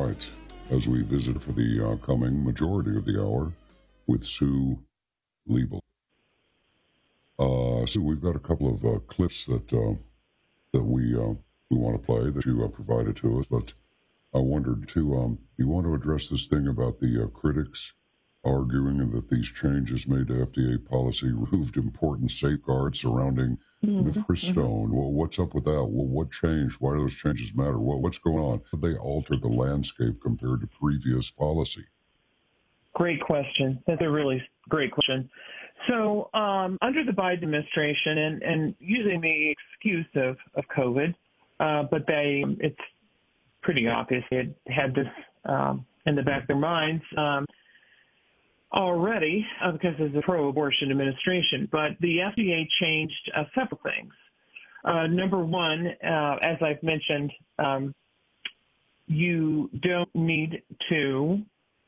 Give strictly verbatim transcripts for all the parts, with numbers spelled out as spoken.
right, as we visit for the uh, coming majority of the hour with Sue Liebel. Uh, Sue, we've got a couple of uh, clips that uh, that we uh, we want to play that you uh, provided to us, but I wondered too. Um, you want to address this thing about the uh, critics arguing that these changes made to F D A policy removed important safeguards surrounding mm-hmm. mifepristone. Well, what's up with that? Well, what changed? Why do those changes matter? Well, what's going on? Did they alter the landscape compared to previous policy? Great question. That's a really great question. So um, under the Biden administration, and, and using the excuse of, of COVID, uh, but they it's pretty obvious they had this um, in the back of their minds um, already uh, because it's a pro-abortion administration. But the F D A changed uh, several things. Uh, number one, uh, as I've mentioned, um, you don't need to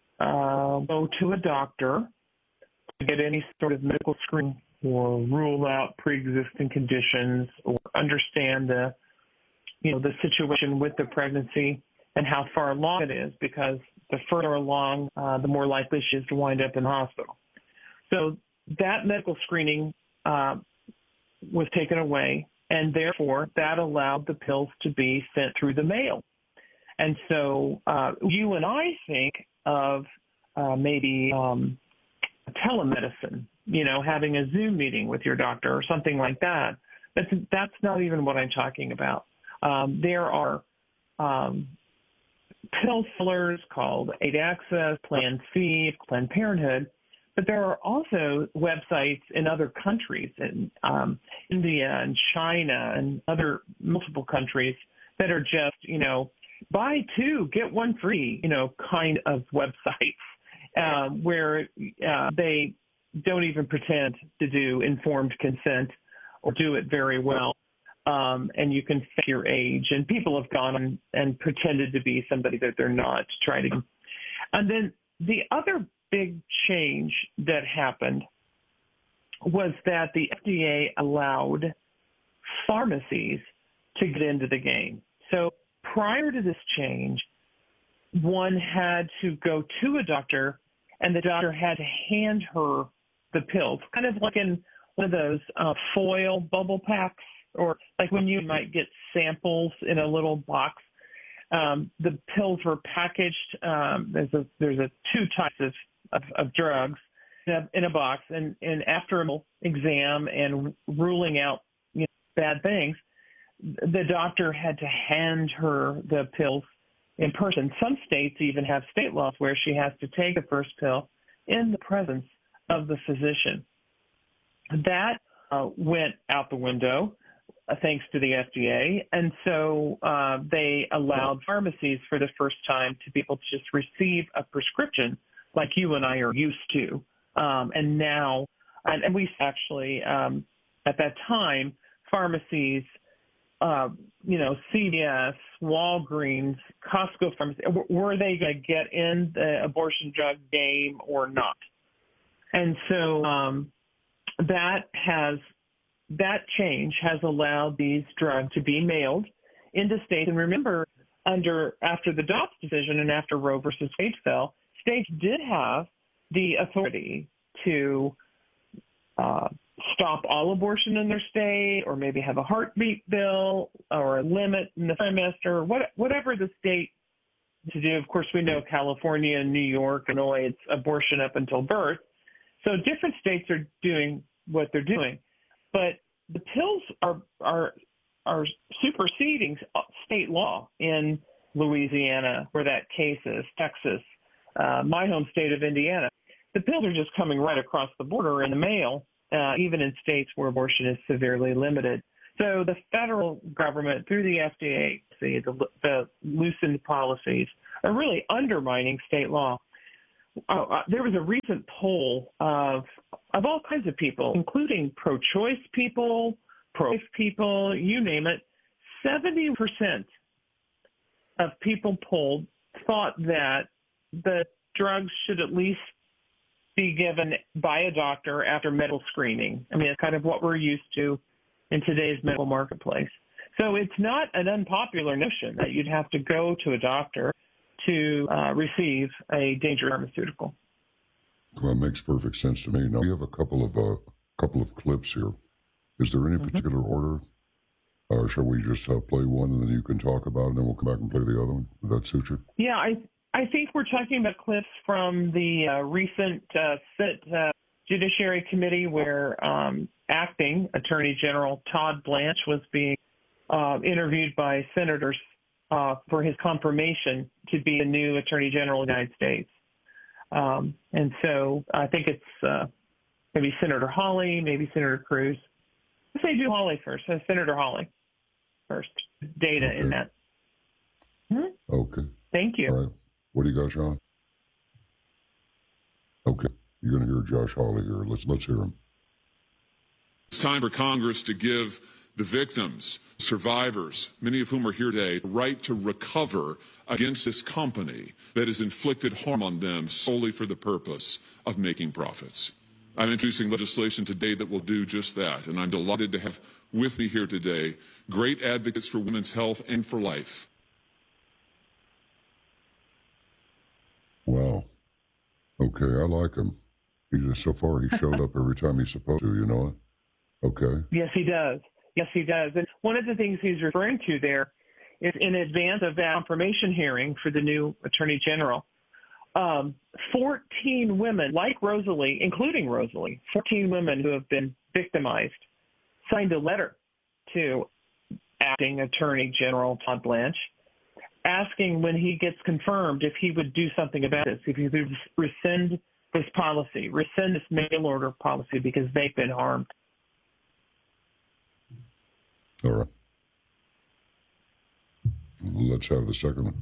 uh, go to a doctor to get any sort of medical screening or rule out pre-existing conditions or understand the, you know, the situation with the pregnancy and how far along it is, because the further along, uh, the more likely she is to wind up in the hospital. So that medical screening uh, was taken away, and therefore that allowed the pills to be sent through the mail. And so uh, you and I think of uh, maybe um, telemedicine, you know, having a Zoom meeting with your doctor or something like that. That's, that's not even what I'm talking about. Um, there are um, pill fillers called Aid Access, Plan C, Planned Parenthood, but there are also websites in other countries, in um, India and China and other multiple countries that are just, you know, buy two, get one free, you know, kind of websites. Um, where uh, they don't even pretend to do informed consent or do it very well. Um, and you can fake your age. And people have gone and, and pretended to be somebody that they're not to try to. And then the other big change that happened was that the F D A allowed pharmacies to get into the game. So prior to this change, one had to go to a doctor, and the doctor had to hand her the pills, kind of like in one of those uh, foil bubble packs, or like when you might get samples in a little box. Um, the pills were packaged. Um, there's a there's a two types of, of, of drugs in a, in a box, and, and after an exam and ruling out, you know, bad things, the doctor had to hand her the pills in person. Some states even have state laws where she has to take the first pill in the presence of the physician. That uh, went out the window, uh, thanks to the F D A. And so uh, they allowed pharmacies for the first time to be able to just receive a prescription like you and I are used to. Um, and now, and, and we actually, um, at that time, pharmacies, Uh, you know, C V S, Walgreens, Costco pharmacy, were they going to get in the abortion drug game or not? And so um, that has, that change has allowed these drugs to be mailed into states. And remember, under, after the Dobbs decision and after Roe versus Wade fell, states did have the authority to uh, stop all abortion in their state, or maybe have a heartbeat bill, or a limit in the trimester, what, whatever the state to do. Of course, we know California and New York, Illinois, it's abortion up until birth. So different states are doing what they're doing, but the pills are are are superseding state law in Louisiana, where that case is, Texas, uh, my home state of Indiana. The pills are just coming right across the border in the mail. Uh, even in states where abortion is severely limited. So the federal government, through the F D A, the, the loosened policies, are really undermining state law. Uh, uh, there was a recent poll of of all kinds of people, including pro-choice people, pro-life people, you name it. seventy percent of people polled thought that the drugs should at least be given by a doctor after medical screening. I mean, it's kind of what we're used to in today's medical marketplace. So it's not an unpopular notion that you'd have to go to a doctor to uh, receive a dangerous pharmaceutical. Well, it makes perfect sense to me. Now, we have a couple of uh, couple of clips here. Is there any mm-hmm. particular order? Or shall we just uh, play one and then you can talk about it, and then we'll come back and play the other one? Would that suit you? Yeah, I I think we're talking about clips from the uh, recent uh, Senate uh, Judiciary Committee where um, acting Attorney General Todd Blanche was being uh, interviewed by senators uh, for his confirmation to be a new Attorney General of the United States. Um, and so I think it's uh, maybe Senator Hawley, maybe Senator Cruz. Let's say do Hawley first, uh, Senator Hawley first. Data okay. in that. Hmm? Okay. Thank you. All right. What do you got, Sean? Okay. You're going to hear Josh Hawley here. Let's let's hear him. It's time for Congress to give the victims, survivors, many of whom are here today, the right to recover against this company that has inflicted harm on them solely for the purpose of making profits. I'm introducing legislation today that will do just that, and I'm delighted to have with me here today great advocates for women's health and for life. Wow. Okay, I like him. He's, so far, he showed up every time he's supposed to, you know it? Okay. Yes, he does. Yes, he does. And one of the things he's referring to there is in advance of that confirmation hearing for the new Attorney General, um, fourteen women, like Rosalie, including Rosalie, fourteen women who have been victimized, signed a letter to acting Attorney General Todd Blanche, asking when he gets confirmed if he would do something about this, if he would rescind this policy, rescind this mail order policy because they've been harmed. All right. Let's have the second one.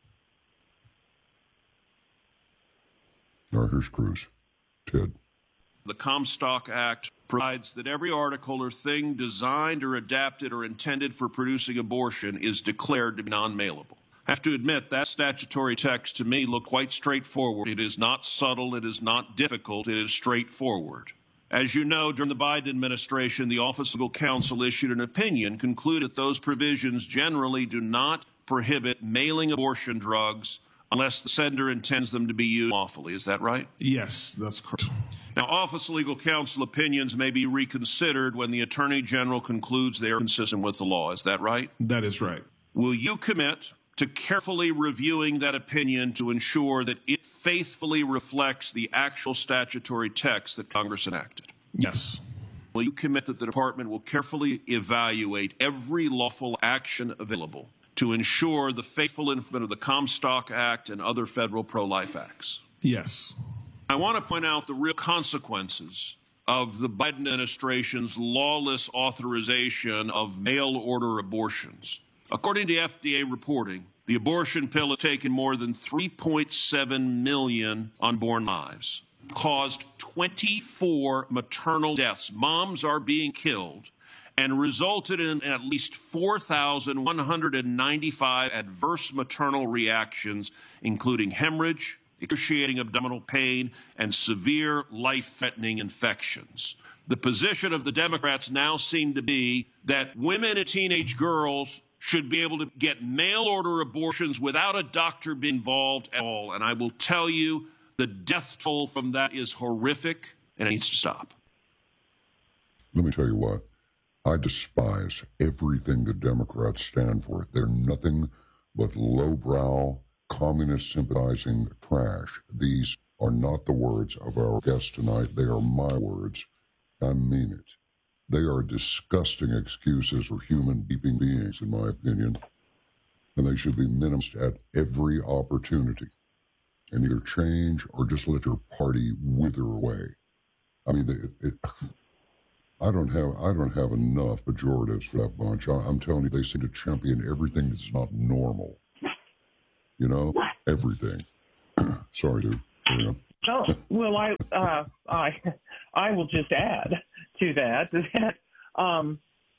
All right, here's Cruz. Ted. The Comstock Act provides that every article or thing designed or adapted or intended for producing abortion is declared to be non-mailable. I have to admit that statutory text to me looked quite straightforward. It is not subtle, it is not difficult, it is straightforward. As you know, during the Biden administration, the Office of Legal Counsel issued an opinion concluded that those provisions generally do not prohibit mailing abortion drugs unless the sender intends them to be used lawfully. Is that right? Yes, that's correct. Now, Office of Legal Counsel opinions may be reconsidered when the Attorney General concludes they are consistent with the law. Is that right? That is right. Will you commit to carefully reviewing that opinion to ensure that it faithfully reflects the actual statutory text that Congress enacted? Yes. Will you commit that the Department will carefully evaluate every lawful action available to ensure the faithful implementation of the Comstock Act and other federal pro-life acts? Yes. I want to point out the real consequences of the Biden administration's lawless authorization of mail-order abortions. According to F D A reporting, the abortion pill has taken more than three point seven million unborn lives, caused twenty-four maternal deaths. Moms are being killed, and resulted in at least four thousand one hundred ninety-five adverse maternal reactions, including hemorrhage, excruciating abdominal pain, and severe life-threatening infections. The position of the Democrats now seem to be that women and teenage girls should be able to get mail-order abortions without a doctor being involved at all. And I will tell you, the death toll from that is horrific, and it needs to stop. Let me tell you what. I despise everything the Democrats stand for. They're nothing but lowbrow, communist-sympathizing trash. These are not the words of our guest tonight. They are my words. I mean it. They are disgusting excuses for human beeping beings, in my opinion, and they should be minimized at every opportunity, and either change or just let your party wither away. I mean, it, it, I don't have I don't have enough pejoratives for that bunch. I, I'm telling you, they seem to champion everything that's not normal. You know, everything. Sorry, dude. Yeah. Oh, well, I uh, I I will just add to that that um,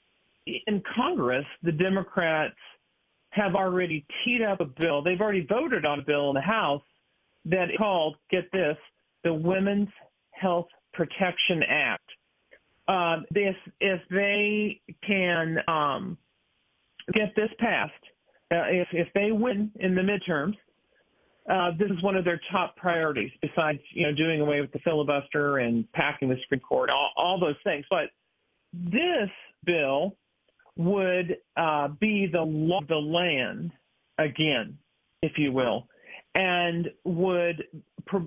in Congress, the Democrats have already teed up a bill. They've already voted on a bill in the House that is called, get this, the Women's Health Protection Act. Um, if if they can um, get this passed, uh, if if they win in the midterms, uh, this is one of their top priorities, besides, you know, doing away with the filibuster and packing the Supreme Court, all, all those things. But this bill would uh, be the law of the land again, if you will, and would pro-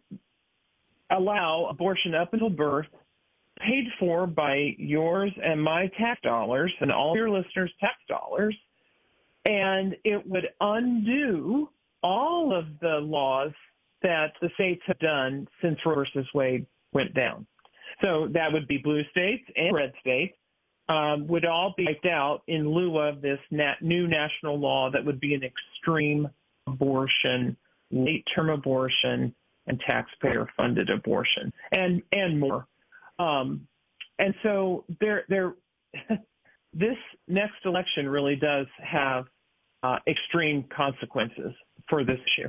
allow abortion up until birth, paid for by yours and my tax dollars and all your listeners' tax dollars, and it would undo all of the laws that the states have done since Roe versus Wade went down. So that would be blue states and red states um, would all be wiped out in lieu of this nat- new national law that would be an extreme abortion, late-term abortion, and taxpayer-funded abortion, and and more. Um, and so there, there, this next election really does have uh, extreme consequences for this issue.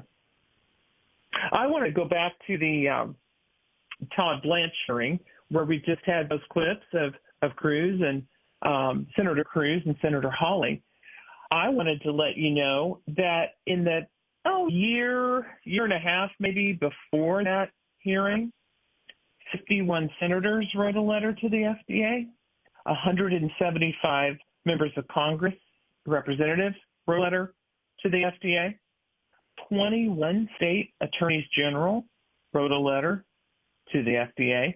I want to go back to the um, Todd Blanche hearing, where we just had those clips of, of Cruz and um, Senator Cruz and Senator Hawley. I wanted to let you know that in the oh year, year and a half maybe before that hearing, fifty-one senators wrote a letter to the F D A. one hundred seventy-five members of Congress, representatives, wrote a letter to the F D A. twenty-one state attorneys general wrote a letter to the F D A.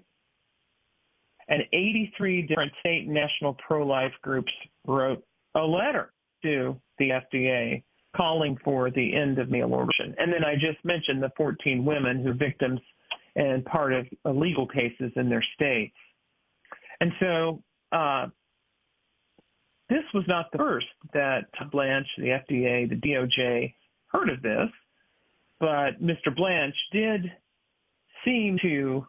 And eighty-three different state and national pro-life groups wrote a letter to the F D A calling for the end of mail abortion. And then I just mentioned the fourteen women who are victims and part of legal cases in their states. And so uh, this was not the first that Blanche, the F D A, the D O J heard of this, but Mister Blanche did seem to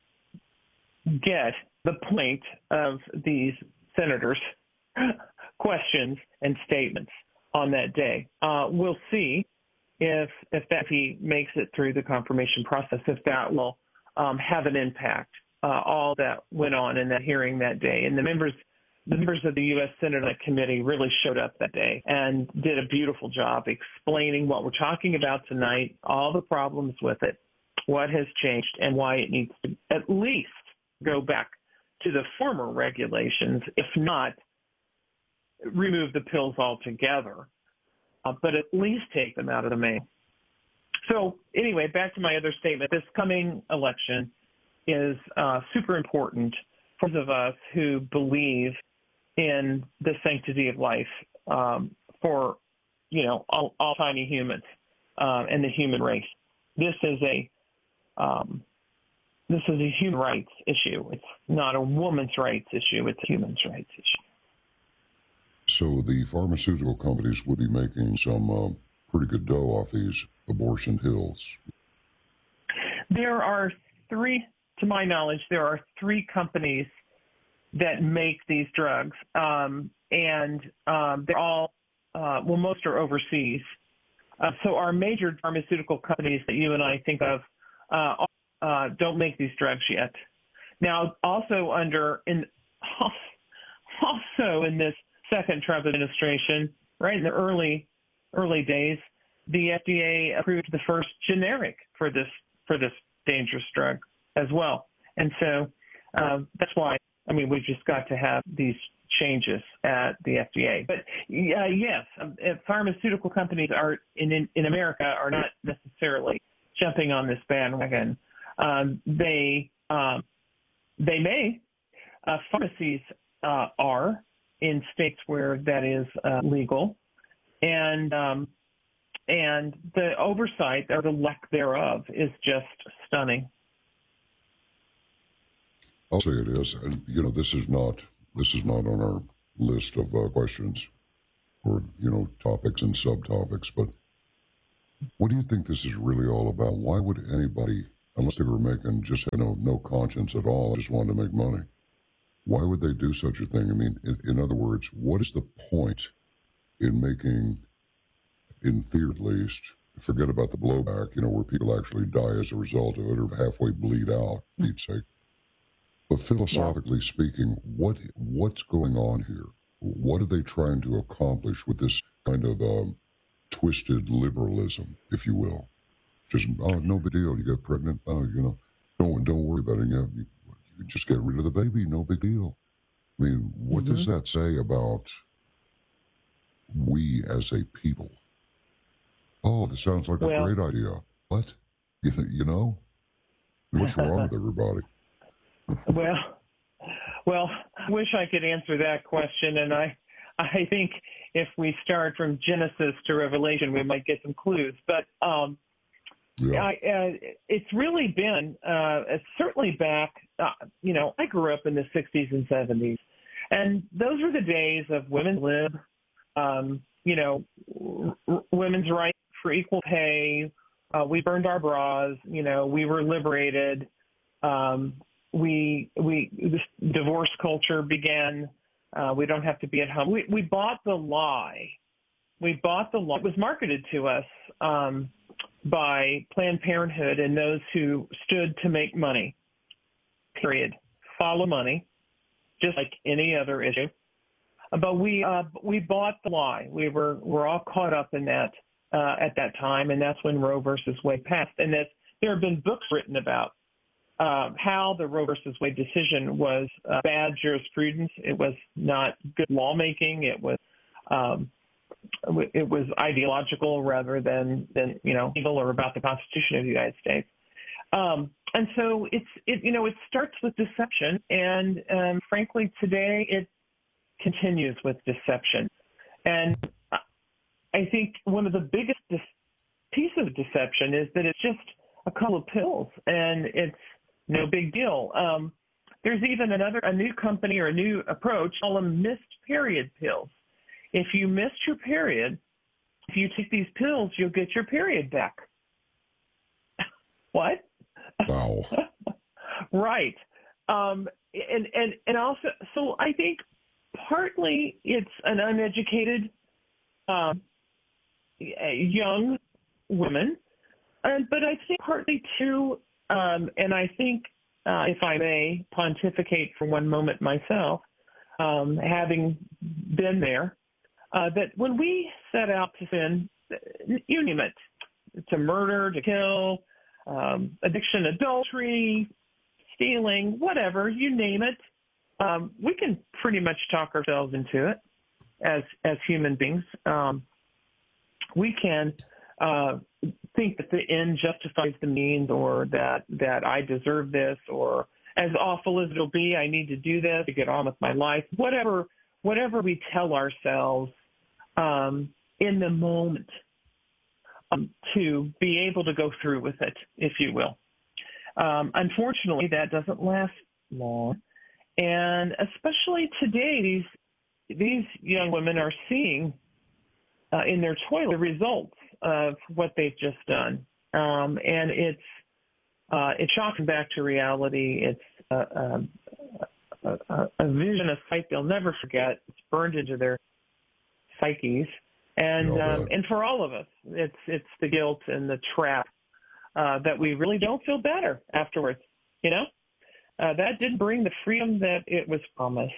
get the point of these senators' questions and statements on that day. Uh, we'll see if if that if he makes it through the confirmation process, if that will um, have an impact. Uh, all that went on in that hearing that day, and the members the members of the U S Senate committee really showed up that day and did a beautiful job explaining what we're talking about tonight, all the problems with it, what has changed, and why it needs to at least go back to the former regulations, if not remove the pills altogether, uh, but at least take them out of the mail. So anyway, back to my other statement. This coming election is uh, super important for those of us who believe in the sanctity of life um, for, you know, all, all tiny humans uh, and the human race. This is a um, this is a human rights issue. It's not a woman's rights issue. It's a human rights issue. So the pharmaceutical companies would be making some uh, pretty good dough off these abortion pills. There are three, to my knowledge, there are three companies that make these drugs, um, and um, they're all, uh, well, most are overseas. Uh, so our major pharmaceutical companies that you and I think of uh, uh, don't make these drugs yet. Now, also under, in, also in this second Trump administration, right in the early early days, the F D A approved the first generic for this for this dangerous drug as well. And so uh, that's why, I mean, we've just got to have these changes at the F D A. But uh, yes, um, pharmaceutical companies are in, in in America are not necessarily jumping on this bandwagon. Um, they um, they may uh, pharmacies uh, are in states where that is uh, legal, and um, and the oversight or the lack thereof is just stunning. I'll say it is, and you know, this is not this is not on our list of uh, questions or you know topics and subtopics. But what do you think this is really all about? Why would anybody, unless they were making just you know no conscience at all, just wanted to make money? Why would they do such a thing? I mean, in, in other words, what is the point in making, in theory at least, forget about the blowback, you know, where people actually die as a result of it or halfway bleed out, for Pete's sake. But philosophically yeah. speaking, what what's going on here? What are they trying to accomplish with this kind of um, twisted liberalism, if you will? Just, oh, no big deal. You got pregnant. Oh, you know, don't don't worry about it. You, know, you, you just get rid of the baby. No big deal. I mean, what Mm-hmm. does that say about we as a people? Oh, this sounds like Well- a great idea. What? You, you know? What's wrong with everybody? Well, well, I wish I could answer that question, and I, I think if we start from Genesis to Revelation, we might get some clues. But um, Yeah. I, uh, it's really been uh, certainly back. Uh, you know, I grew up in the sixties and seventies, and those were the days of women's lib. Um, you know, w- women's right for equal pay. Uh, we burned our bras. You know, we were liberated. Um, we we this divorce culture began. Uh, we don't have to be at home. We we bought the lie. We bought the lie. It was marketed to us um, by Planned Parenthood and those who stood to make money. Period. Follow money, just like any other issue. But we uh, we bought the lie. We were we're all caught up in that uh, at that time, and that's when Roe versus Wade passed. And that there have been books written about uh, how the Roe versus Wade decision was uh, bad jurisprudence. It was not good lawmaking. It was um, it was ideological rather than than you know legal or about the Constitution of the United States. Um, and so it's it you know it starts with deception, and um, frankly today it continues with deception. And I think one of the biggest dis- pieces of deception is that it's just a couple of pills and it's no big deal. Um, there's even another, a new company or a new approach called them missed period pills. If you missed your period, if you take these pills, you'll get your period back. What? Wow. Right. Um, and, and, and also, so I think partly it's an uneducated um, young women, uh, but I think partly too, um, and I think, uh, if I may pontificate for one moment myself, um, having been there, uh, that when we set out to sin, you name it, to murder, to kill, um, addiction, adultery, stealing, whatever, you name it, um, we can pretty much talk ourselves into it as as human beings. Um, we can uh, think that the end justifies the means, or that that I deserve this, or as awful as it'll be, I need to do this to get on with my life. Whatever whatever we tell ourselves um, in the moment um, to be able to go through with it, if you will. Um, unfortunately, that doesn't last long. And especially today, these these young women are seeing uh, in their toilet the results of what they've just done, um, and it's uh, it shocks them back to reality. It's a, a, a, a vision, a sight they'll never forget. It's burned into their psyches, and Yeah, um, man. and for all of us, it's it's the guilt and the trap uh, that we really don't feel better afterwards. You know. Uh, that didn't bring the freedom that it was promised.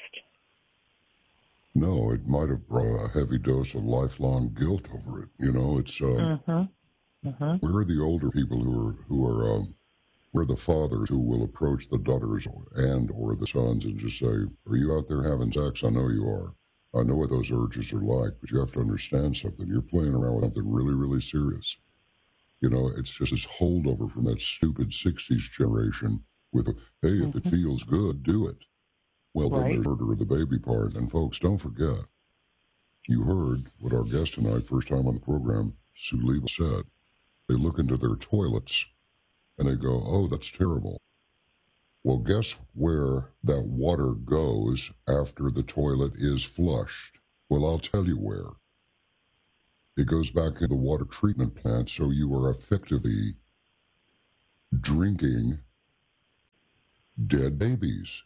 No, it might have brought a heavy dose of lifelong guilt over it. You know, it's um, Mm-hmm. Mm-hmm. we're the older people who are who are um, we're the fathers who will approach the daughters and or the sons and just say, "Are you out there having sex? I know you are. I know what those urges are like, but you have to understand something. You're playing around with something really, really serious." You know, it's just this holdover from that stupid sixties generation with, a, hey, if it feels good, do it. Well, then Right. there's murder of the baby part. And folks, don't forget, you heard what our guest tonight, first time on the program, Sue Leba, said. They look into their toilets and they go, oh, that's terrible. Well, guess where that water goes after the toilet is flushed? Well, I'll tell you where. It goes back into the water treatment plant, so you are effectively drinking dead babies.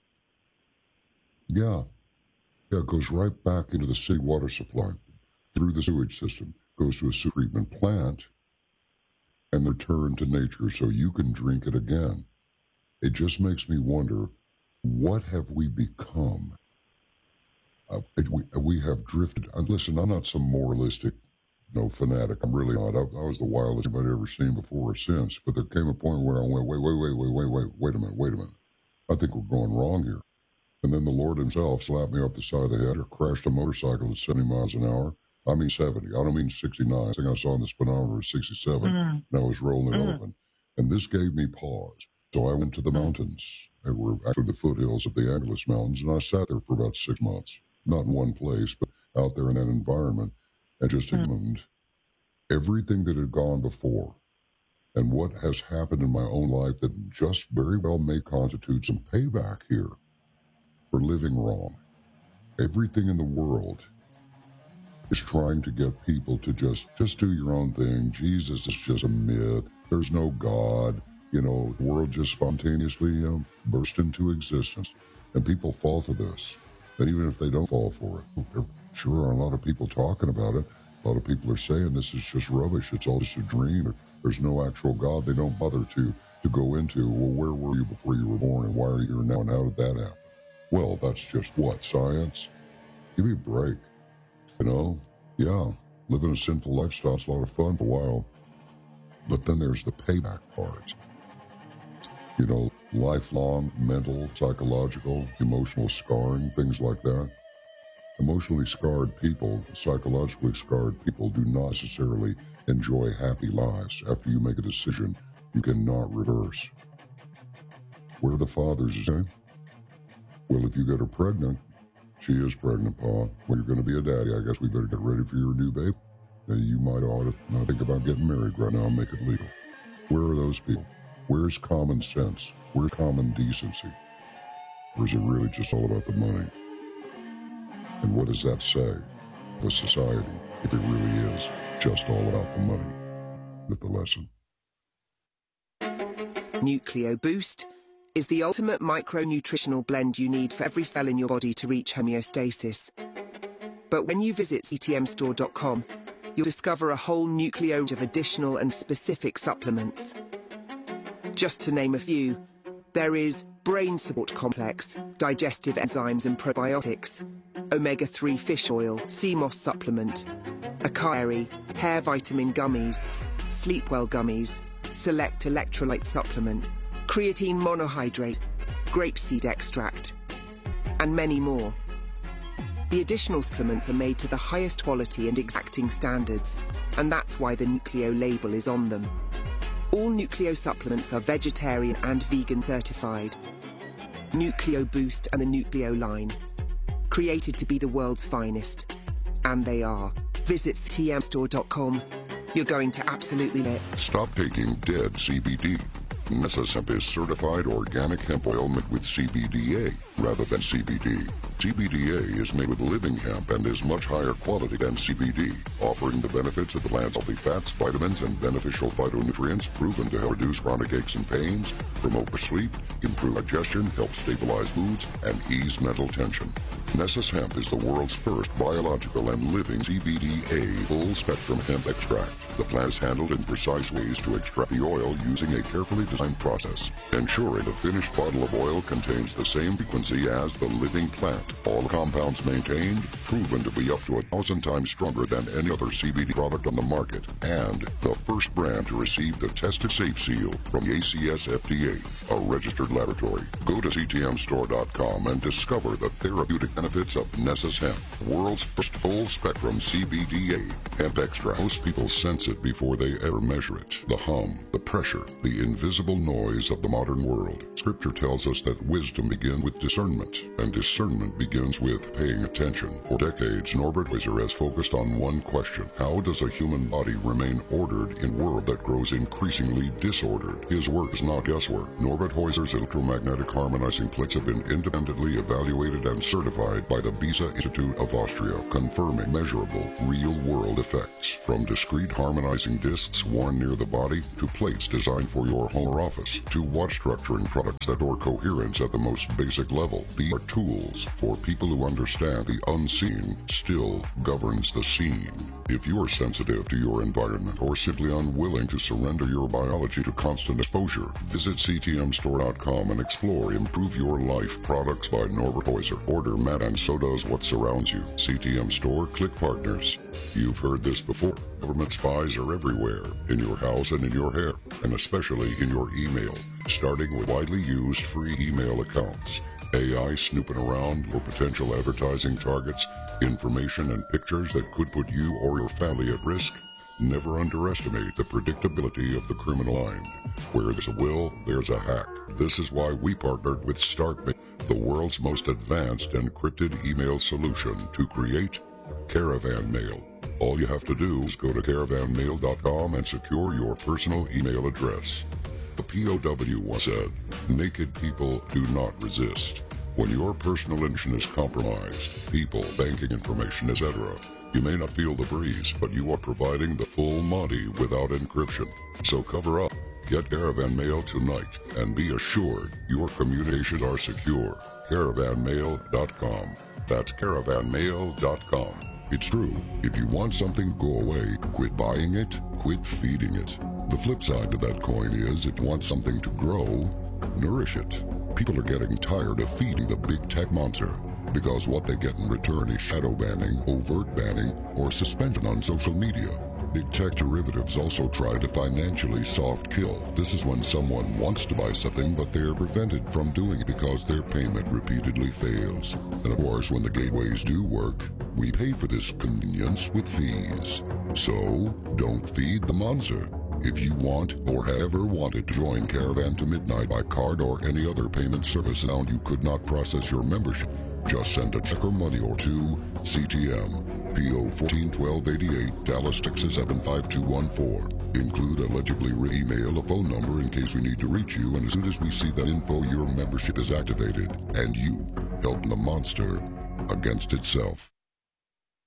Yeah. Yeah, it goes right back into the city water supply, through the sewage system, goes to a sewage treatment plant, and returned to nature so you can drink it again. It just makes me wonder, what have we become? Uh, it, we, we have drifted. Uh, listen, I'm not some moralistic no fanatic. I'm really not. I, I was the wildest anybody ever seen before or since. But there came a point where I went, wait, wait, wait, wait, wait, wait, wait a minute, wait a minute. I think we're going wrong here. And then the Lord himself slapped me up the side of the head or crashed a motorcycle at seventy miles an hour. I mean seventy. I don't mean sixty-nine. I think I saw on the speedometer was sixty-seven. Mm. And I was rolling it mm. open. And this gave me pause. So I went to the mountains. They were actually the foothills of the Angeles Mountains. And I sat there for about six months. Not in one place, but out there in that environment. And just mm. examined everything that had gone before. And what has happened in my own life that just very well may constitute some payback here for living wrong. Everything in the world is trying to get people to just, just do your own thing. Jesus is just a myth. There's no God. You know, the world just spontaneously um, burst into existence. And people fall for this. And even if they don't fall for it, there sure are a lot of people talking about it. A lot of people are saying this is just rubbish. It's all just a dream. There's no actual God. They don't bother to, to go into, well, where were you before you were born? And why are you here now? And how did that happen? Well, that's just what? Science? Give me a break. You know? Yeah, living a sinful lifestyle is a lot of fun for a while. But then there's the payback part. You know, lifelong mental, psychological, emotional scarring, things like that. Emotionally scarred people, psychologically scarred people do not necessarily enjoy happy lives. After you make a decision, you cannot reverse. Where are the fathers? Okay? Well, if you get her pregnant, she is pregnant, Pa. Well, you're going to be a daddy. I guess we better get ready for your new baby. Now, you might ought to not think about getting married right now and make it legal. Where are those people? Where's common sense? Where's common decency? Or is it really just all about the money? And what does that say to society if it really is just all about the money? With the lesson. Nucleo Boost is the ultimate micronutritional blend you need for every cell in your body to reach homeostasis. But when you visit C T M store dot com, you'll discover a whole nucleo of additional and specific supplements. Just to name a few, there is Brain Support Complex, Digestive Enzymes and Probiotics, omega three Fish Oil, C M O S Supplement, Acai Hair Vitamin Gummies, Sleepwell Gummies, Select Electrolyte Supplement, Creatine Monohydrate, Grapeseed Extract, and many more. The additional supplements are made to the highest quality and exacting standards, and that's why the Nucleo label is on them. All Nucleo supplements are vegetarian and vegan certified. Nucleo Boost and the Nucleo line, created to be the world's finest. And they are. Visit C T M store dot com. You're going to absolutely love it. Stop taking dead C B D. Nessas Hemp is certified organic hemp oil made with C B D A rather than C B D. C B D A is made with living hemp and is much higher quality than C B D, offering the benefits of the plant's healthy fats, vitamins, and beneficial phytonutrients proven to help reduce chronic aches and pains, promote sleep, improve digestion, help stabilize moods, and ease mental tension. Nessas Hemp is the world's first biological and living C B D A full-spectrum hemp extract. The plant is handled in precise ways to extract the oil using a carefully designed process, ensuring the finished bottle of oil contains the same frequency as the living plant. All compounds maintained, proven to be up to a thousand times stronger than any other C B D product on the market, and the first brand to receive the Tested Safe seal from the A C S F D A, a registered laboratory. Go to C T M store dot com and discover the therapeutic benefits of Nessas Hemp, world's first full-spectrum C B D A hemp extract. Most people sense it before they ever measure it. The hum, the pressure, the invisible noise of the modern world. Scripture tells us that wisdom begins with discernment, and discernment begins with paying attention. For decades, Norbert Weiser has focused on one question: how does a human body remain ordered in a world that grows increasingly disordered? His work is not guesswork. Norbert Weiser's electromagnetic harmonizing plates have been independently evaluated and certified by the Besa Institute of Austria, confirming measurable, real-world effects. From discrete harmonizing discs worn near the body to plates designed for your home or office to watch structuring products that store coherence at the most basic level. These are tools for for people who understand the unseen still governs the scene. If you're sensitive to your environment or simply unwilling to surrender your biology to constant exposure, visit C T M store dot com and explore Improve Your Life products by Norbert Heuser. Order Matt and so does what surrounds you. C T M Store, click partners. You've heard this before. Government spies are everywhere, in your house and in your hair, and especially in your email, starting with widely used free email accounts. A I snooping around for potential advertising targets, information and pictures that could put you or your family at risk. Never underestimate the predictability of the criminal mind. Where there's a will, there's a hack. This is why we partnered with StarkMail, the world's most advanced encrypted email solution, to create Caravan Mail. All you have to do is go to caravan mail dot com and secure your personal email address. The P O W once said, "Naked people do not resist." When your personal information is compromised, people, banking information, et cetera, you may not feel the breeze, but you are providing the full Monty without encryption. So cover up. Get Caravan Mail tonight and be assured your communications are secure. caravan mail dot com. That's caravan mail dot com. It's true. If you want something to go away, quit buying it, quit feeding it. The flip side to that coin is, if you want something to grow, nourish it. People are getting tired of feeding the big tech monster, because what they get in return is shadow banning, overt banning, or suspension on social media. Big tech derivatives also try to financially soft kill. This is when someone wants to buy something, but they're prevented from doing it because their payment repeatedly fails. And of course, when the gateways do work, we pay for this convenience with fees. So, don't feed the monster. If you want or have ever wanted to join Caravan to Midnight by card or any other payment service now you could not process your membership, just send a check or money or to C T M, P O fourteen twelve eighty-eight, Dallas, Texas seven five two one four. Include a legibly re-email, a phone number in case we need to reach you, and as soon as we see that info, your membership is activated, and you help the monster against itself.